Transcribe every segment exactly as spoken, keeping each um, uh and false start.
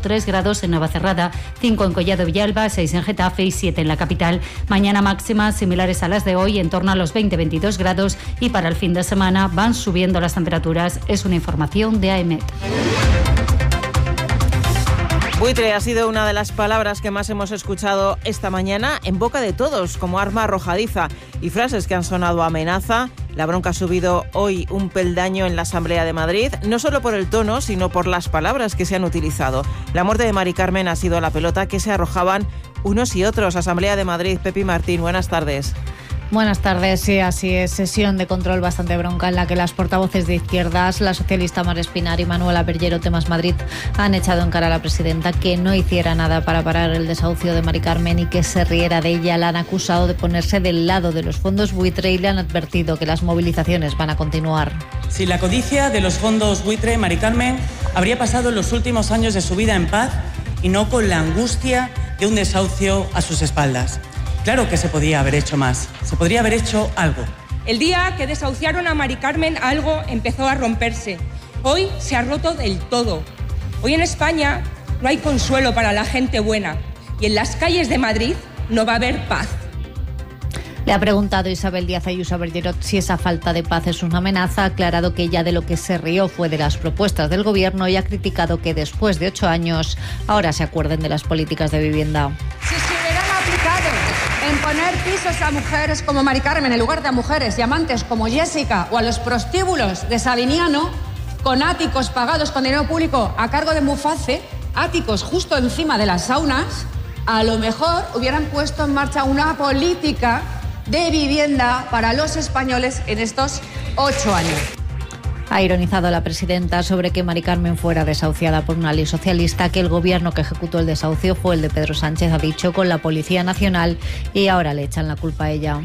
tres grados en Navacerrada, cinco en Collado Villalba, seis en Getafe y siete en la capital. Mañana máximas similares a las de hoy, en torno a los veinte a veintidós grados, y para el fin de semana van subiendo las temperaturas. Es una información de AEMET. Buitre ha sido una de las palabras que más hemos escuchado esta mañana en boca de todos, como arma arrojadiza, y frases que han sonado a amenaza. La bronca ha subido hoy un peldaño en la Asamblea de Madrid, no solo por el tono, sino por las palabras que se han utilizado. La muerte de Mari Carmen ha sido la pelota que se arrojaban unos y otros. Asamblea de Madrid, Pepi Martín, buenas tardes. Buenas tardes, sí, así es. Sesión de control bastante bronca en la que las portavoces de izquierdas, la socialista Mar Espinar y Manuela Bergero Temas Madrid, han echado en cara a la presidenta que no hiciera nada para parar el desahucio de Mari Carmen y que se riera de ella. La han acusado de ponerse del lado de los fondos buitre y le han advertido que las movilizaciones van a continuar. Sin la codicia de los fondos buitre, Mari Carmen habría pasado los últimos años de su vida en paz y no con la angustia de un desahucio a sus espaldas. Claro que se podía haber hecho más, se podría haber hecho algo. El día que desahuciaron a Mari Carmen, algo empezó a romperse. Hoy se ha roto del todo. Hoy en España no hay consuelo para la gente buena y en las calles de Madrid no va a haber paz. Le ha preguntado Isabel Díaz Ayuso a Bergerot si esa falta de paz es una amenaza. Ha aclarado que ella de lo que se rió fue de las propuestas del gobierno y ha criticado que después de ocho años ahora se acuerden de las políticas de vivienda. Si se hubieran aplicado en poner pisos a mujeres como Mari Carmen en lugar de a mujeres y amantes como Jessica o a los prostíbulos de Sabiniano, con áticos pagados con dinero público a cargo de Muface, áticos justo encima de las saunas, a lo mejor hubieran puesto en marcha una política de vivienda para los españoles en estos ocho años. Ha ironizado la presidenta sobre que Mari Carmen fuera desahuciada por una ley socialista, que el gobierno que ejecutó el desahucio fue el de Pedro Sánchez, ha dicho, con la Policía Nacional, y ahora le echan la culpa a ella.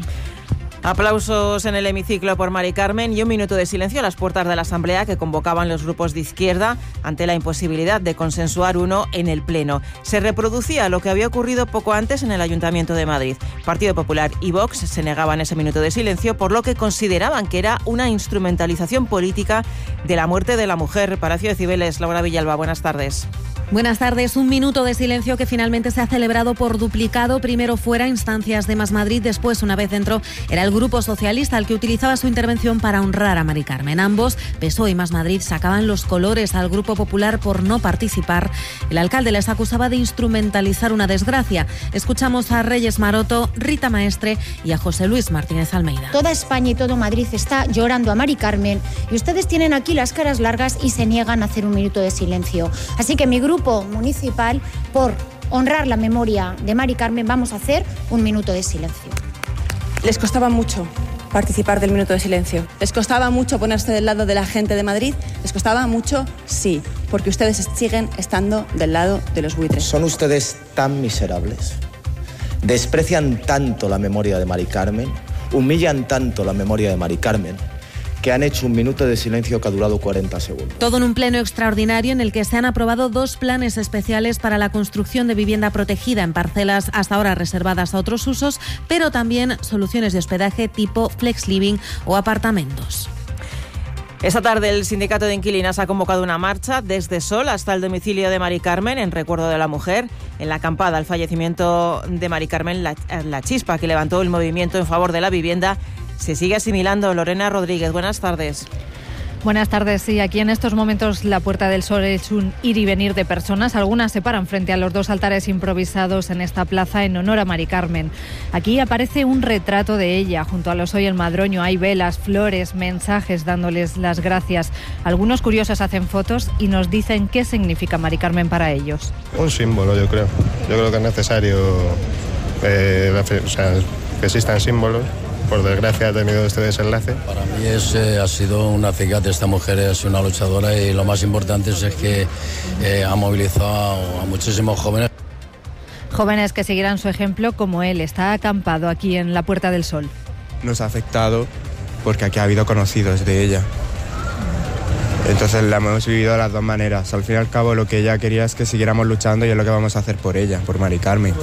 Aplausos en el hemiciclo por Mari Carmen y un minuto de silencio a las puertas de la Asamblea que convocaban los grupos de izquierda ante la imposibilidad de consensuar uno en el Pleno. Se reproducía lo que había ocurrido poco antes en el Ayuntamiento de Madrid. Partido Popular y Vox se negaban ese minuto de silencio por lo que consideraban que era una instrumentalización política de la muerte de la mujer. Palacio de Cibeles, Laura Villalba, buenas tardes. Buenas tardes. Un minuto de silencio que finalmente se ha celebrado por duplicado. Primero fuera, instancias de Más Madrid. Después, una vez dentro, era el Grupo Socialista el que utilizaba su intervención para honrar a Mari Carmen. Ambos, P S O E y Más Madrid, sacaban los colores al Grupo Popular por no participar. El alcalde les acusaba de instrumentalizar una desgracia. Escuchamos a Reyes Maroto, Rita Maestre y a José Luis Martínez Almeida. Toda España y todo Madrid está llorando a Mari Carmen y ustedes tienen aquí las caras largas y se niegan a hacer un minuto de silencio. Así que mi grupo municipal, por honrar la memoria de Mari Carmen, vamos a hacer un minuto de silencio. Les costaba mucho participar del minuto de silencio. Les costaba mucho ponerse del lado de la gente de Madrid. Les costaba mucho, sí, porque ustedes siguen estando del lado de los buitres. Son ustedes tan miserables, desprecian tanto la memoria de Mari Carmen, humillan tanto la memoria de Mari Carmen, que han hecho un minuto de silencio que ha durado cuarenta segundos. Todo en un pleno extraordinario en el que se han aprobado dos planes especiales para la construcción de vivienda protegida en parcelas hasta ahora reservadas a otros usos, pero también soluciones de hospedaje tipo flex living o apartamentos. Esta tarde el Sindicato de Inquilinas ha convocado una marcha desde Sol hasta el domicilio de Mari Carmen en recuerdo de la mujer. En la acampada al fallecimiento de Mari Carmen, la, la chispa que levantó el movimiento en favor de la vivienda se sigue asimilando. Lorena Rodríguez, buenas tardes. Buenas tardes. Sí, aquí en estos momentos la Puerta del Sol es un ir y venir de personas. Algunas se paran frente a los dos altares improvisados en esta plaza en honor a Mari Carmen. Aquí aparece un retrato de ella. Junto a los Hoy el Madroño hay velas, flores, mensajes dándoles las gracias. Algunos curiosos hacen fotos y nos dicen qué significa Mari Carmen para ellos. Un símbolo, yo creo. Yo creo que es necesario eh, o sea, que existan símbolos. Por desgracia ha tenido este desenlace. Para mí es, eh, ha sido un acicate. Esta mujer es una luchadora y lo más importante es, es que eh, ha movilizado a muchísimos jóvenes. Jóvenes que seguirán su ejemplo como él. Está acampado aquí en la Puerta del Sol. Nos ha afectado porque aquí ha habido conocidos de ella. Entonces la hemos vivido de las dos maneras. Al fin y al cabo lo que ella quería es que siguiéramos luchando y es lo que vamos a hacer por ella, por Mari Carmen.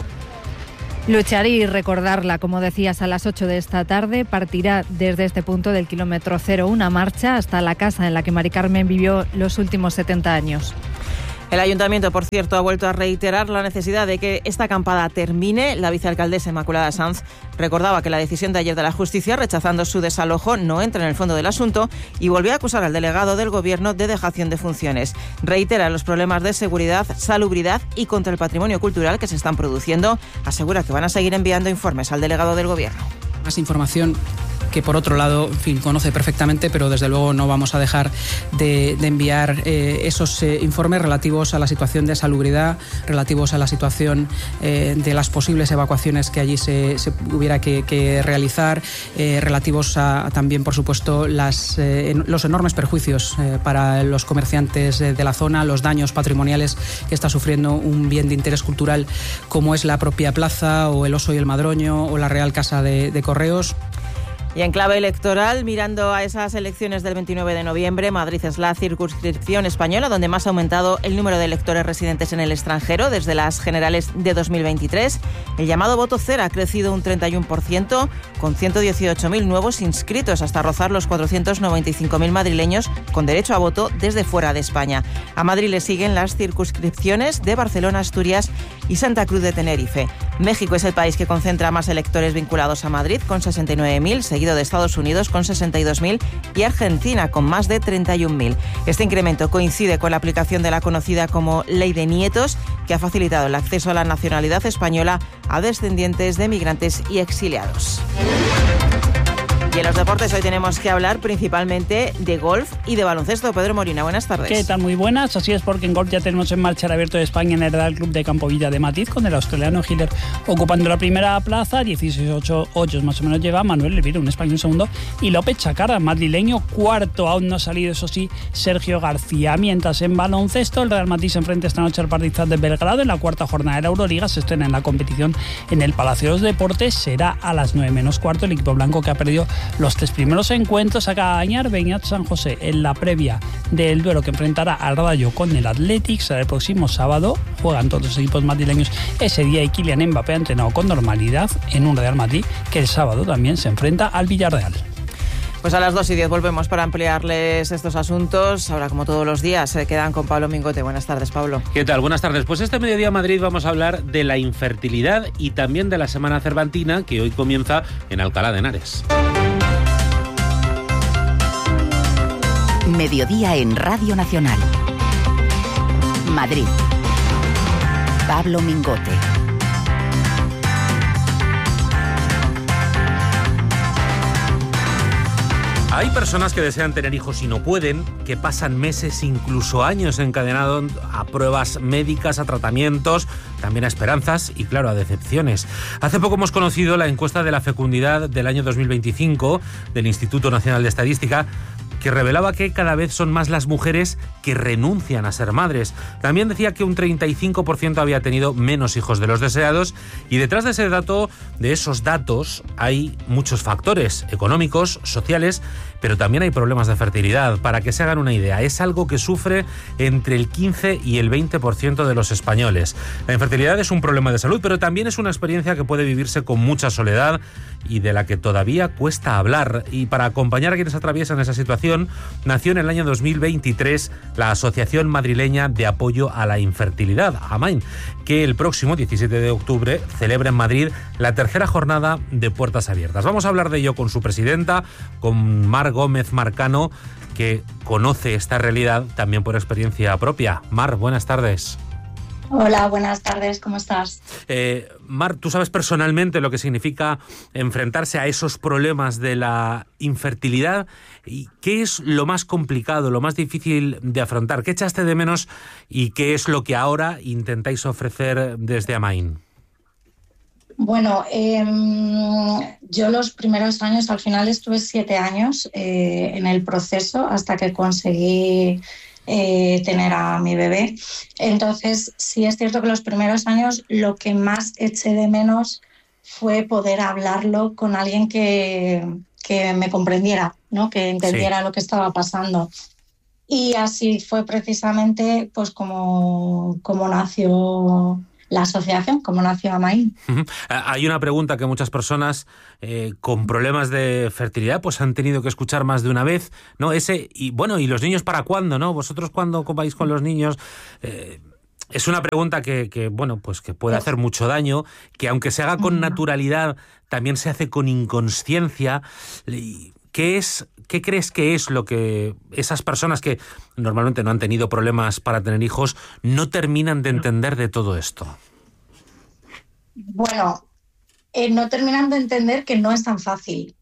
Luchar y recordarla, como decías, a las ocho de esta tarde partirá desde este punto del kilómetro cero una marcha hasta la casa en la que Mari Carmen vivió los últimos setenta años. El Ayuntamiento, por cierto, ha vuelto a reiterar la necesidad de que esta acampada termine. La vicealcaldesa Inmaculada Sanz recordaba que la decisión de ayer de la Justicia, rechazando su desalojo, no entra en el fondo del asunto y volvió a acusar al delegado del Gobierno de dejación de funciones. Reitera los problemas de seguridad, salubridad y contra el patrimonio cultural que se están produciendo. Asegura que van a seguir enviando informes al delegado del Gobierno. Más información que por otro lado, en fin, conoce perfectamente, pero desde luego no vamos a dejar de, de enviar eh, esos eh, informes relativos a la situación de salubridad, relativos a la situación eh, de las posibles evacuaciones que allí se, se hubiera que, que realizar, eh, relativos a, a también, por supuesto, las, eh, en, los enormes perjuicios eh, para los comerciantes de, de la zona, los daños patrimoniales que está sufriendo un bien de interés cultural como es la propia plaza o el Oso y el Madroño o la Real Casa de, de Correos. Y en clave electoral, mirando a esas elecciones del veintinueve de noviembre, Madrid es la circunscripción española donde más ha aumentado el número de electores residentes en el extranjero desde las generales de dos mil veintitrés. El llamado voto cero ha crecido un treinta y uno por ciento, con ciento dieciocho mil nuevos inscritos, hasta rozar los cuatrocientos noventa y cinco mil madrileños con derecho a voto desde fuera de España. A Madrid le siguen las circunscripciones de Barcelona, Asturias y Santa Cruz de Tenerife. México es el país que concentra más electores vinculados a Madrid, con sesenta y nueve mil, seguido de Estados Unidos con sesenta y dos mil y Argentina con más de treinta y un mil. Este incremento coincide con la aplicación de la conocida como Ley de Nietos, que ha facilitado el acceso a la nacionalidad española a descendientes de migrantes y exiliados. Y en los deportes hoy tenemos que hablar principalmente de golf y de baloncesto. Pedro Morina, buenas tardes. ¿Qué tal? Muy buenas. Así es, porque en golf ya tenemos en marcha el Abierto de España en el Real Club de Campovilla de Matiz, con el australiano Hiller ocupando la primera plaza. dieciséis ocho hoyos más o menos lleva Manuel Leviro, un español segundo, y López Chacarra, madrileño, cuarto. Aún no ha salido, eso sí, Sergio García. Mientras en baloncesto, el Real Madrid se enfrenta esta noche al Partizan de Belgrado en la cuarta jornada de la Euroliga. Se estrena en la competición en el Palacio de los Deportes. Será a las nueve menos cuarto. El equipo blanco, que ha perdido los tres primeros encuentros, acaba de ganar Beñat San José en la previa del duelo que enfrentará al Rayo con el Athletic. Será el próximo sábado. Juegan todos los equipos madrileños ese día y Kylian Mbappé ha entrenado con normalidad en un Real Madrid que el sábado también se enfrenta al Villarreal. Pues a las dos y diez volvemos para ampliarles estos asuntos. Ahora, como todos los días, se quedan con Pablo Mingote. Buenas tardes, Pablo. ¿Qué tal? Buenas tardes. Pues este mediodía en Madrid vamos a hablar de la infertilidad y también de la Semana Cervantina, que hoy comienza en Alcalá de Henares. Mediodía en Radio Nacional. Madrid. Pablo Mingote. Hay personas que desean tener hijos y no pueden, que pasan meses, incluso años encadenados a pruebas médicas, a tratamientos, también a esperanzas y, claro, a decepciones. Hace poco hemos conocido la encuesta de la fecundidad del año dos mil veinticinco del Instituto Nacional de Estadística, que revelaba que cada vez son más las mujeres que renuncian a ser madres. También decía que un treinta y cinco por ciento había tenido menos hijos de los deseados, y detrás de ese dato, de esos datos, hay muchos factores económicos, sociales, pero también hay problemas de fertilidad. Para que se hagan una idea, es algo que sufre entre el quince y el veinte por ciento de los españoles. La infertilidad es un problema de salud, pero también es una experiencia que puede vivirse con mucha soledad y de la que todavía cuesta hablar. Y para acompañar a quienes atraviesan esa situación, nació en el año dos mil veintitrés la Asociación Madrileña de Apoyo a la Infertilidad, AMAIN, que el próximo diecisiete de octubre celebra en Madrid la tercera jornada de puertas abiertas. Vamos a hablar de ello con su presidenta, con Mar Gómez Marcano, que conoce esta realidad también por experiencia propia. Mar, buenas tardes. Hola, buenas tardes, ¿cómo estás? Eh, Mar, tú sabes personalmente lo que significa enfrentarse a esos problemas de la infertilidad. ¿Y qué es lo más complicado, lo más difícil de afrontar? ¿Qué echaste de menos y qué es lo que ahora intentáis ofrecer desde AMAIN? Bueno, eh, yo los primeros años, al final estuve siete años eh, en el proceso hasta que conseguí Eh, tener a mi bebé. Entonces, sí es cierto que los primeros años lo que más eché de menos fue poder hablarlo con alguien que, que me comprendiera, ¿no? Que entendiera sí. lo que estaba pasando. Y así fue precisamente pues como, como nació la asociación, como nació Amaín. Uh-huh. Hay una pregunta que muchas personas eh, con problemas de fertilidad pues han tenido que escuchar más de una vez, ¿no? Ese, y bueno, ¿y los niños para cuándo, no? ¿Vosotros cuándo vais con los niños? Eh, es una pregunta que, que, bueno, pues que puede hacer mucho daño, que aunque se haga con naturalidad, también se hace con inconsciencia. ¿Qué es, qué crees que es lo que esas personas que normalmente no han tenido problemas para tener hijos no terminan de entender de todo esto? Bueno, eh, no terminan de entender que no es tan fácil.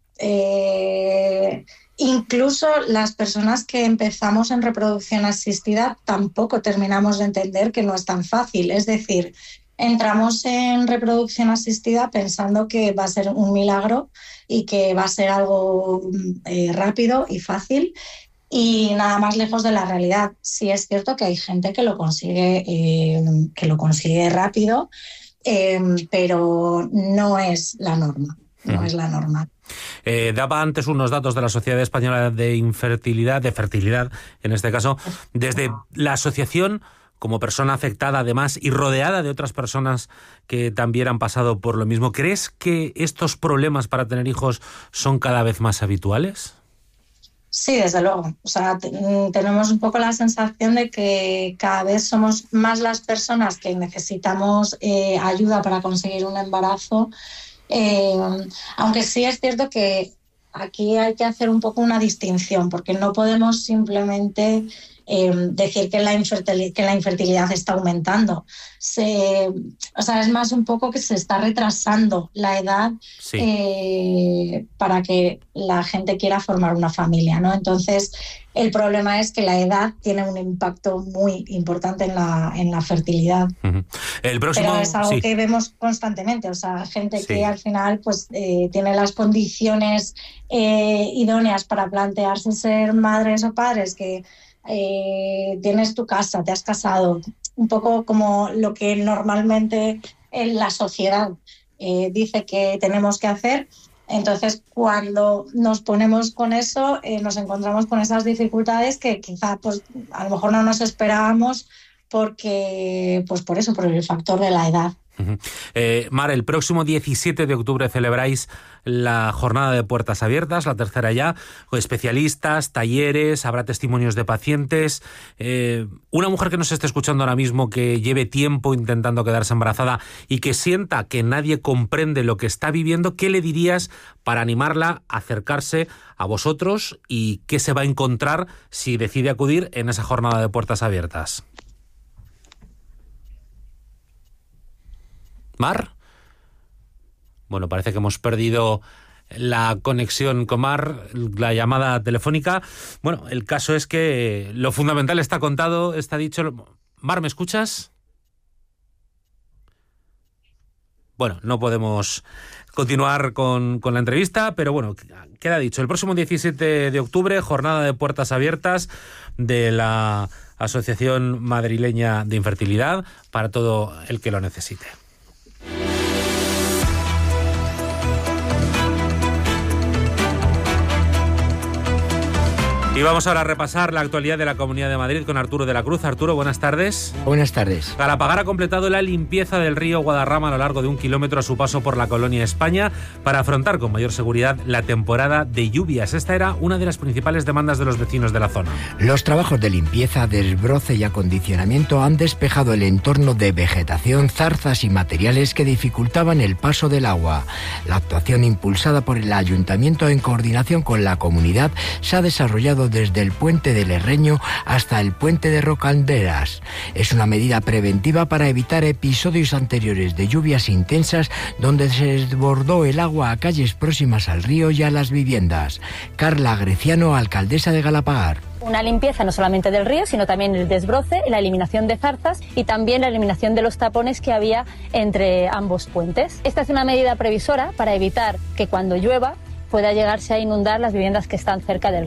Eh, incluso las personas que empezamos en reproducción asistida tampoco terminamos de entender que no es tan fácil. Es decir, entramos en reproducción asistida pensando que va a ser un milagro y que va a ser algo eh, rápido y fácil, y nada más lejos de la realidad. Sí es cierto que hay gente que lo consigue, eh, que lo consigue rápido, eh, pero no es la norma. No es la norma. Eh, daba antes unos datos de la Sociedad Española de Infertilidad, de fertilidad, en este caso, desde la asociación, como persona afectada además y rodeada de otras personas que también han pasado por lo mismo. ¿Crees que estos problemas para tener hijos son cada vez más habituales? Sí, desde luego. O sea, t- tenemos un poco la sensación de que cada vez somos más las personas que necesitamos eh, ayuda para conseguir un embarazo. Eh, aunque sí es cierto que aquí hay que hacer un poco una distinción, porque no podemos simplemente eh, decir que la, infertil- que la infertilidad está aumentando. Se, o sea, es más un poco que se está retrasando la edad sí. eh, para que la gente quiera formar una familia, ¿no? Entonces, el problema es que la edad tiene un impacto muy importante en la, en la fertilidad. Uh-huh. El próximo, Pero es algo sí. que vemos constantemente, o sea, gente Sí. que al final pues eh, tiene las condiciones eh, idóneas para plantearse ser madres o padres, que eh, tienes tu casa, te has casado, un poco como lo que normalmente en la sociedad eh, dice que tenemos que hacer. Entonces, cuando nos ponemos con eso, eh, nos encontramos con esas dificultades que quizá pues, a lo mejor no nos esperábamos porque, pues por eso, por el factor de la edad. Uh-huh. Eh, Mar, el próximo diecisiete de octubre celebráis la jornada de puertas abiertas, la tercera ya, con especialistas, talleres, habrá testimonios de pacientes. Eh, una mujer que nos esté escuchando ahora mismo, que lleve tiempo intentando quedarse embarazada y que sienta que nadie comprende lo que está viviendo, ¿qué le dirías para animarla a acercarse a vosotros y qué se va a encontrar si decide acudir en esa jornada de puertas abiertas? Mar. Bueno, parece que hemos perdido la conexión con Mar, la llamada telefónica. Bueno, el caso es que lo fundamental está contado, está dicho. Mar, ¿me escuchas? Bueno, no podemos continuar con, con la entrevista, pero bueno, queda dicho. El próximo diecisiete de octubre, jornada de puertas abiertas de la Asociación Madrileña de Infertilidad para todo el que lo necesite. Y vamos ahora a repasar la actualidad de la Comunidad de Madrid con Arturo de la Cruz. Arturo, buenas tardes. Buenas tardes. Galapagar ha completado la limpieza del río Guadarrama a lo largo de un kilómetro a su paso por la colonia España para afrontar con mayor seguridad la temporada de lluvias. Esta era una de las principales demandas de los vecinos de la zona. Los trabajos de limpieza, desbroce y acondicionamiento han despejado el entorno de vegetación, zarzas y materiales que dificultaban el paso del agua. La actuación, impulsada por el Ayuntamiento en coordinación con la comunidad, se ha desarrollado desde el puente del Herreño hasta el puente de Rocalderas. Es una medida preventiva para evitar episodios anteriores de lluvias intensas donde se desbordó el agua a calles próximas al río y a las viviendas. Carla Greciano, alcaldesa de Galapagar. Una limpieza no solamente del río, sino también el desbroce, la eliminación de zarzas y también la eliminación de los tapones que había entre ambos puentes. Esta es una medida previsora para evitar que cuando llueva pueda llegarse a inundar las viviendas que están cerca del río.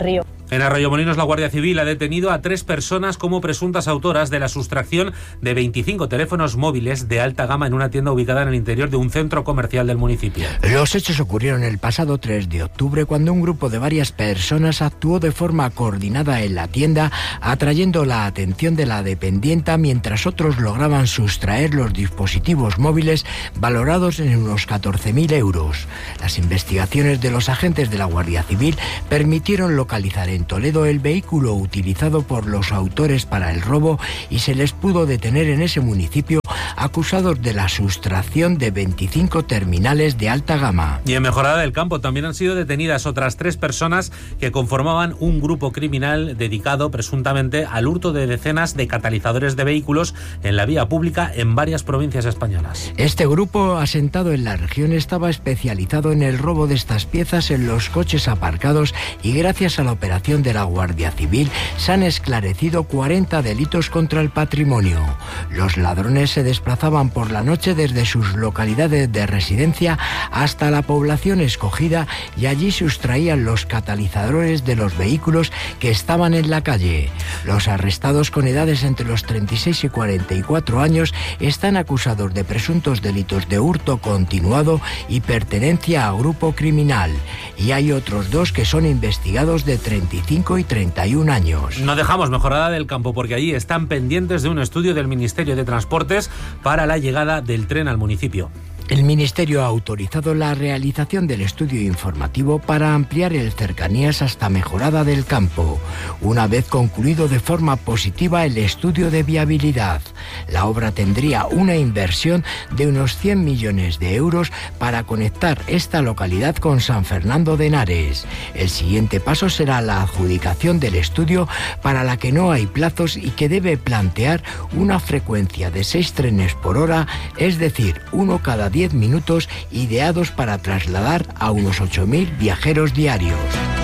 En Arroyomolinos, la Guardia Civil ha detenido a tres personas como presuntas autoras de la sustracción de veinticinco teléfonos móviles de alta gama en una tienda ubicada en el interior de un centro comercial del municipio. Los hechos ocurrieron el pasado tres de octubre, cuando un grupo de varias personas actuó de forma coordinada en la tienda, atrayendo la atención de la dependienta, mientras otros lograban sustraer los dispositivos móviles valorados en unos catorce mil euros. Las investigaciones de los agentes de la Guardia Civil permitieron localizar en Toledo el vehículo utilizado por los autores para el robo y se les pudo detener en ese municipio acusados de la sustracción de veinticinco terminales de alta gama. Y en Mejorada del Campo también han sido detenidas otras tres personas que conformaban un grupo criminal dedicado presuntamente al hurto de decenas de catalizadores de vehículos en la vía pública en varias provincias españolas. Este grupo, asentado en la región, estaba especializado en el robo de estas piezas en los coches aparcados y gracias a la operación de la Guardia Civil se han esclarecido cuarenta delitos contra el patrimonio. Los ladrones se desplazaban por la noche desde sus localidades de residencia hasta la población escogida y allí sustraían los catalizadores de los vehículos que estaban en la calle. Los arrestados, con edades entre los treinta y seis y cuarenta y cuatro años, están acusados de presuntos delitos de hurto continuado y pertenencia a grupo criminal. Y hay otros dos que son investigados de treinta y cinco y treinta y un años. No dejamos Mejorada del Campo porque allí están pendientes de un estudio del Ministerio de Transportes para la llegada del tren al municipio. El Ministerio ha autorizado la realización del estudio informativo para ampliar el cercanías hasta Mejorada del Campo, una vez concluido de forma positiva el estudio de viabilidad. La obra tendría una inversión de unos cien millones de euros para conectar esta localidad con San Fernando de Henares. El siguiente paso será la adjudicación del estudio, para la que no hay plazos y que debe plantear una frecuencia de seis trenes por hora, es decir, uno cada diez minutos, ideados para trasladar a unos ocho mil viajeros diarios.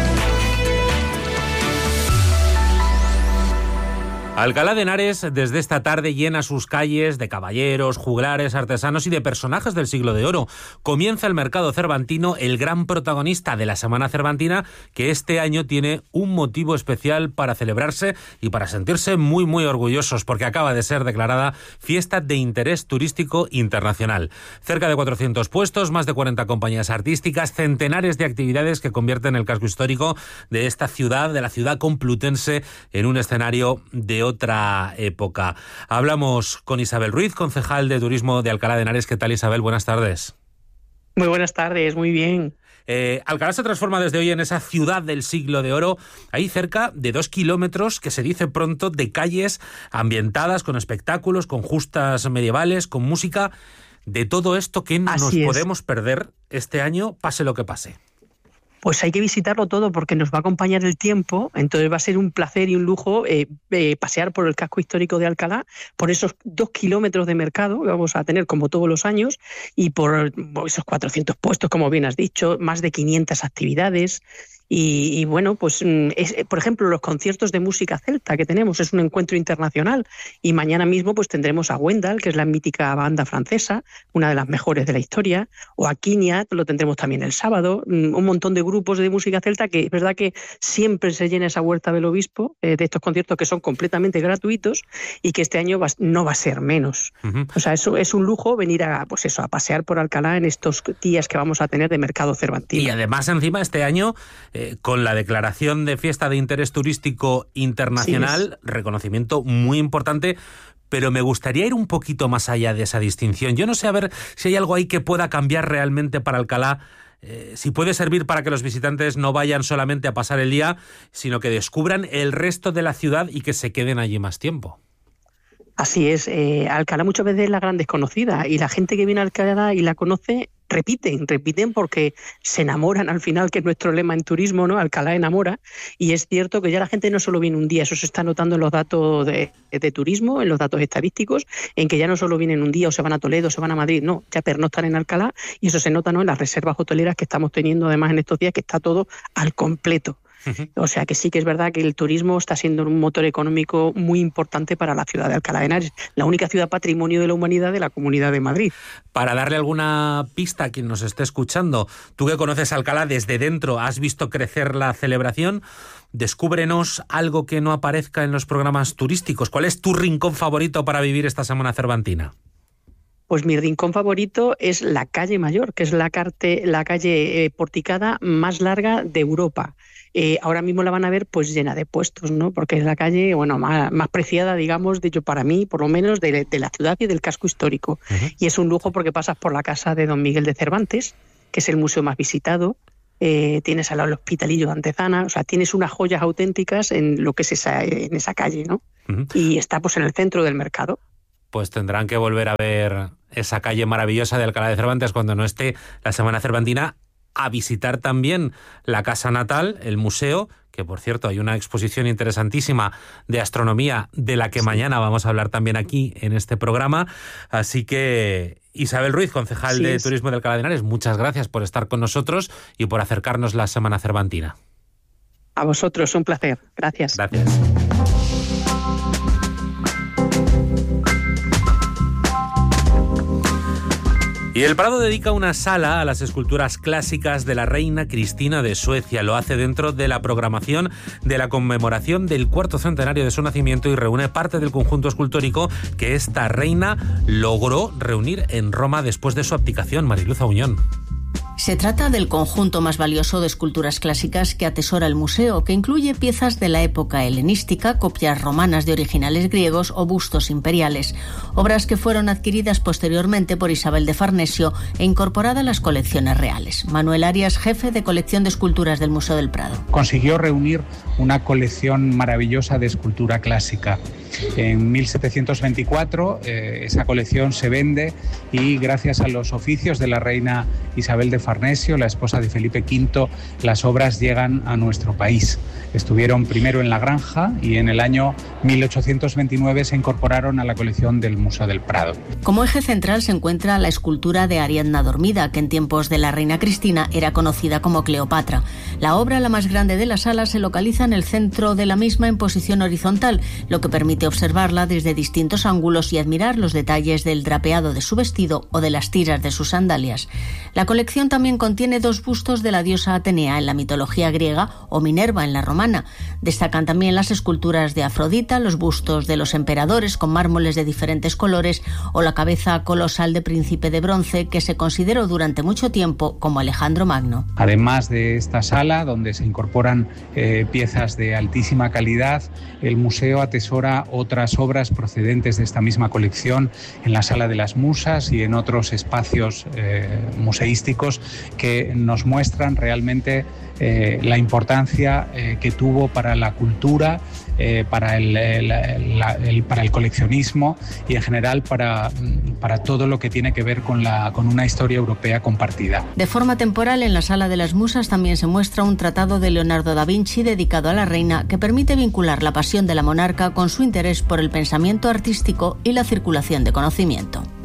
Alcalá de Henares desde esta tarde llena sus calles de caballeros, juglares, artesanos y de personajes del Siglo de Oro. Comienza el mercado cervantino, el gran protagonista de la Semana Cervantina, que este año tiene un motivo especial para celebrarse y para sentirse muy muy orgullosos, porque acaba de ser declarada fiesta de interés turístico internacional. Cerca de cuatrocientos puestos, más de cuarenta compañías artísticas, centenares de actividades que convierten el casco histórico de esta ciudad, de la ciudad complutense, en un escenario de otra época. Hablamos con Isabel Ruiz, concejal de Turismo de Alcalá de Henares. ¿Qué tal, Isabel? Buenas tardes. Muy buenas tardes, muy bien. Eh, Alcalá se transforma desde hoy en esa ciudad del Siglo de Oro. Hay cerca de dos kilómetros, que se dice pronto, de calles ambientadas con espectáculos, con justas medievales, con música. De todo esto, ¿qué nos Así es. podemos perder este año, pase lo que pase? Pues hay que visitarlo todo porque nos va a acompañar el tiempo, entonces va a ser un placer y un lujo eh, eh, pasear por el casco histórico de Alcalá, por esos dos kilómetros de mercado que vamos a tener como todos los años y por esos cuatrocientos puestos, como bien has dicho, más de quinientas actividades. Y, y bueno, pues es, por ejemplo, los conciertos de música celta que tenemos, es un encuentro internacional y mañana mismo pues tendremos a Wendal, que es la mítica banda francesa, una de las mejores de la historia, o a Quiniat, lo tendremos también el sábado, un montón de grupos de música celta que es verdad que siempre se llena esa huerta del obispo eh, de estos conciertos que son completamente gratuitos y que este año va, no va a ser menos. Uh-huh. O sea, eso es un lujo venir a, pues eso, a pasear por Alcalá en estos días que vamos a tener de mercado cervantino. Y además encima este año Eh, con la declaración de fiesta de interés turístico internacional, sí, reconocimiento muy importante, pero me gustaría ir un poquito más allá de esa distinción. Yo no sé, a ver si hay algo ahí que pueda cambiar realmente para Alcalá, eh, si puede servir para que los visitantes no vayan solamente a pasar el día, sino que descubran el resto de la ciudad y que se queden allí más tiempo. Así es, eh, Alcalá muchas veces es la gran desconocida y la gente que viene a Alcalá y la conoce repiten, repiten porque se enamoran al final, que es nuestro lema en turismo, ¿no? Alcalá enamora, y es cierto que ya la gente no solo viene un día, eso se está notando en los datos de, de turismo, en los datos estadísticos, en que ya no solo vienen un día o se van a Toledo o se van a Madrid, no, ya pernoctan en Alcalá y eso se nota, ¿no?, en las reservas hoteleras que estamos teniendo además en estos días, que está todo al completo. Uh-huh. O sea que sí que es verdad que el turismo está siendo un motor económico muy importante para la ciudad de Alcalá de Henares, la única ciudad patrimonio de la humanidad de la Comunidad de Madrid. Para darle alguna pista a quien nos esté escuchando, tú que conoces Alcalá desde dentro, ¿has visto crecer la celebración? Descúbrenos algo que no aparezca en los programas turísticos. ¿Cuál es tu rincón favorito para vivir esta Semana Cervantina? Pues mi rincón favorito es la calle Mayor, que es la, carte, la calle eh, porticada más larga de Europa. Eh, ahora mismo la van a ver pues llena de puestos, ¿no? Porque es la calle, bueno, más, más preciada, digamos, de hecho para mí, por lo menos, de, de la ciudad y del casco histórico. Uh-huh. Y es un lujo porque pasas por la casa de Don Miguel de Cervantes, que es el museo más visitado. Eh, tienes al lado el Hospitalillo de Antezana, o sea, tienes unas joyas auténticas en lo que es esa, en esa calle, ¿no? Uh-huh. Y está pues en el centro del mercado. Pues tendrán que volver a ver esa calle maravillosa de Alcalá de Cervantes cuando no esté la Semana Cervantina, a visitar también la casa natal, el museo, que por cierto hay una exposición interesantísima de astronomía de la que sí. mañana vamos a hablar también aquí en este programa. Así que Isabel Ruiz, concejal sí, de Turismo de Alcalá de Henares, muchas gracias por estar con nosotros y por acercarnos la Semana Cervantina. A vosotros, un placer. Gracias. Gracias. Y el Prado dedica una sala a las esculturas clásicas de la reina Cristina de Suecia. Lo hace dentro de la programación de la conmemoración del cuarto centenario de su nacimiento y reúne parte del conjunto escultórico que esta reina logró reunir en Roma después de su abdicación. Mariluz Auñón. Se trata del conjunto más valioso de esculturas clásicas que atesora el museo, que incluye piezas de la época helenística, copias romanas de originales griegos o bustos imperiales, obras que fueron adquiridas posteriormente por Isabel de Farnesio e incorporadas a las colecciones reales. Manuel Arias, jefe de colección de esculturas del Museo del Prado. Consiguió reunir una colección maravillosa de escultura clásica. En mil setecientos veinticuatro eh, esa colección se vende y gracias a los oficios de la reina Isabel de Farnesio, la esposa de Felipe quinto, las obras llegan a nuestro país. Estuvieron primero en La Granja y en el año mil ochocientos veintinueve se incorporaron a la colección del Museo del Prado. Como eje central se encuentra la escultura de Ariadna dormida, que en tiempos de la reina Cristina era conocida como Cleopatra. La obra, la más grande de la sala, se localiza en el centro de la misma en posición horizontal, lo que permite observarla desde distintos ángulos y admirar los detalles del drapeado de su vestido o de las tiras de sus sandalias. La colección también contiene dos bustos de la diosa Atenea en la mitología griega o Minerva en la romana. Destacan también las esculturas de Afrodita, los bustos de los emperadores con mármoles de diferentes colores o la cabeza colosal de príncipe de bronce que se consideró durante mucho tiempo como Alejandro Magno. Además de esta sala, donde se incorporan eh, piezas de altísima calidad, el museo atesora otras obras procedentes de esta misma colección en la Sala de las Musas y en otros espacios eh, museísticos que nos muestran realmente eh, la importancia eh, que tuvo para la cultura, eh, para, el, el, la, el, para el coleccionismo y en general para, para todo lo que tiene que ver con, la, con una historia europea compartida. De forma temporal, en la Sala de las Musas también se muestra un tratado de Leonardo da Vinci dedicado a la reina que permite vincular la pasión de la monarca con su interés por el pensamiento artístico y la circulación de conocimiento.